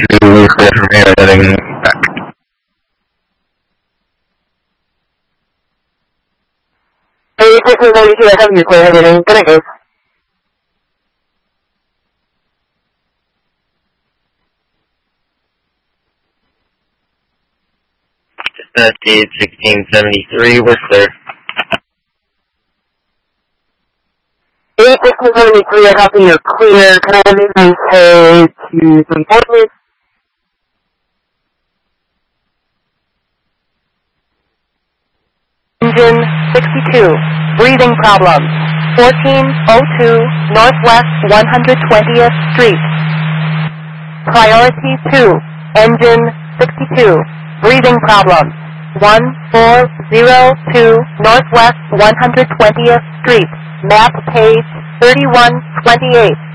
we're clear from here, heading back. 8692, I have you clear, heading, good night, guys. Dispatch 1673, we're clear. 8673, I copy, you're clear. Can I have you guys head to some appointments? Engine 62, breathing problems. 1402 Northwest 120th Street. Priority 2, engine 62, breathing problems. 1402 Northwest 120th Street. Map page 3128.